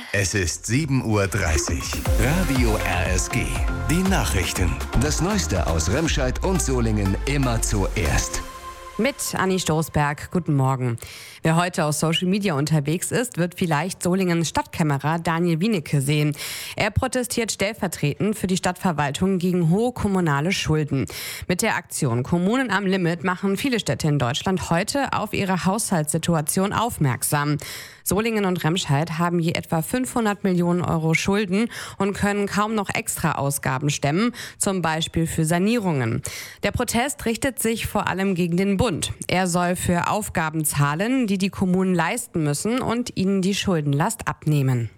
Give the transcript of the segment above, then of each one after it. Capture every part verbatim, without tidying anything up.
Es ist sieben Uhr dreißig. Radio R S G. Die Nachrichten. Das Neueste aus Remscheid und Solingen immer zuerst. Mit Anni Stoßberg. Guten Morgen. Wer heute auf Social Media unterwegs ist, wird vielleicht Solingens Stadtkämmerer Daniel Wienecke sehen. Er protestiert stellvertretend für die Stadtverwaltung gegen hohe kommunale Schulden. Mit der Aktion Kommunen am Limit machen viele Städte in Deutschland heute auf ihre Haushaltssituation aufmerksam. Solingen und Remscheid haben je etwa fünfhundert Millionen Euro Schulden und können kaum noch extra Ausgaben stemmen, zum Beispiel für Sanierungen. Der Protest richtet sich vor allem gegen den Bund. Er soll für Aufgaben zahlen, die die Kommunen leisten müssen und ihnen die Schuldenlast abnehmen.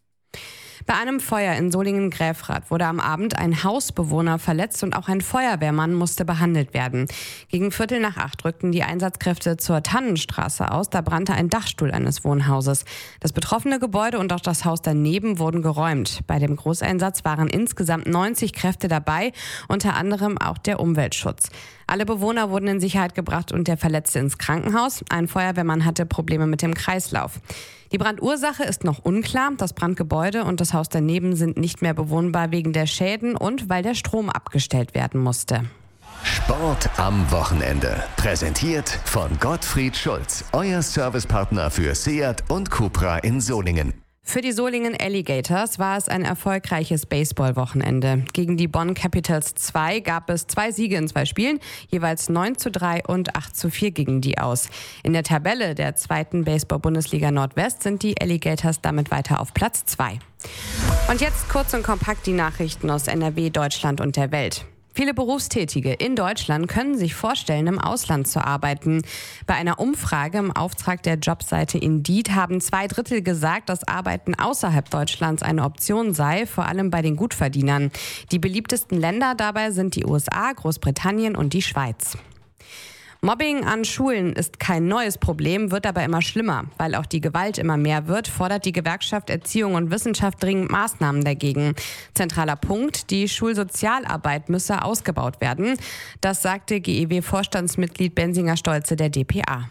Bei einem Feuer in Solingen-Gräfrath wurde am Abend ein Hausbewohner verletzt und auch ein Feuerwehrmann musste behandelt werden. Gegen Viertel nach acht rückten die Einsatzkräfte zur Tannenstraße aus. Da brannte ein Dachstuhl eines Wohnhauses. Das betroffene Gebäude und auch das Haus daneben wurden geräumt. Bei dem Großeinsatz waren insgesamt neunzig Kräfte dabei, unter anderem auch der Umweltschutz. Alle Bewohner wurden in Sicherheit gebracht und der Verletzte ins Krankenhaus. Ein Feuerwehrmann hatte Probleme mit dem Kreislauf. Die Brandursache ist noch unklar. Das Brandgebäude und das Haus daneben sind nicht mehr bewohnbar wegen der Schäden und weil der Strom abgestellt werden musste. Sport am Wochenende. Präsentiert von Gottfried Schulz, euer Servicepartner für Seat und Cupra in Solingen. Für die Solingen Alligators war es ein erfolgreiches Baseball-Wochenende. Gegen die Bonn Capitals zwei gab es zwei Siege in zwei Spielen, jeweils neun zu drei und acht zu vier gegen die aus. In der Tabelle der zweiten Baseball-Bundesliga Nordwest sind die Alligators damit weiter auf Platz zwei. Und jetzt kurz und kompakt die Nachrichten aus N R W, Deutschland und der Welt. Viele Berufstätige in Deutschland können sich vorstellen, im Ausland zu arbeiten. Bei einer Umfrage im Auftrag der Jobseite Indeed haben zwei Drittel gesagt, dass Arbeiten außerhalb Deutschlands eine Option sei, vor allem bei den Gutverdienern. Die beliebtesten Länder dabei sind die U S A, Großbritannien und die Schweiz. Mobbing an Schulen ist kein neues Problem, wird aber immer schlimmer. Weil auch die Gewalt immer mehr wird, fordert die Gewerkschaft Erziehung und Wissenschaft dringend Maßnahmen dagegen. Zentraler Punkt, die Schulsozialarbeit müsse ausgebaut werden. Das sagte G E W-Vorstandsmitglied Bensinger Stolze der D P A.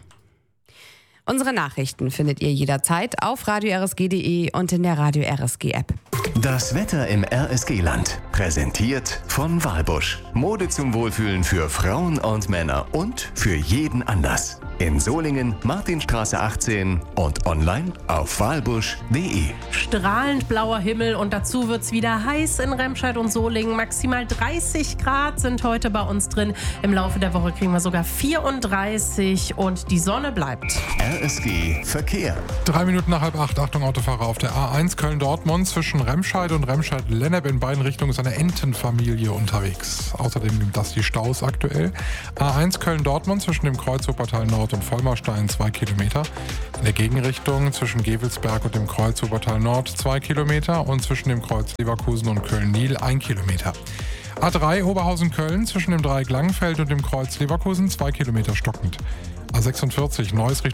Unsere Nachrichten findet ihr jederzeit auf radio r s g punkt d e und in der Radio R S G App. Das Wetter im R S G-Land. Präsentiert von Walbusch. Mode zum Wohlfühlen für Frauen und Männer und für jeden Anlass. In Solingen, Martinstraße achtzehn und online auf walbusch punkt d e. Strahlend blauer Himmel und dazu wird's wieder heiß in Remscheid und Solingen. Maximal dreißig Grad sind heute bei uns drin. Im Laufe der Woche kriegen wir sogar vierunddreißig und die Sonne bleibt. R S G Verkehr. Drei Minuten nach halb acht. Achtung, Autofahrer auf der A eins Köln-Dortmund zwischen Remscheid und Remscheid-Lennep in beiden Richtungen ist eine Entenfamilie unterwegs. Außerdem gibt das die Staus aktuell. A eins Köln-Dortmund zwischen dem Kreuz Wuppertal Nord und Vollmerstein zwei Kilometer. In der Gegenrichtung zwischen Gevelsberg und dem Kreuz Wuppertal Nord zwei Kilometer und zwischen dem Kreuz Leverkusen und Köln-Niel ein Kilometer. A drei Oberhausen-Köln zwischen dem Dreieck Langenfeld und dem Kreuz Leverkusen zwei Kilometer stockend. A sechsundvierzig Neuss Richtung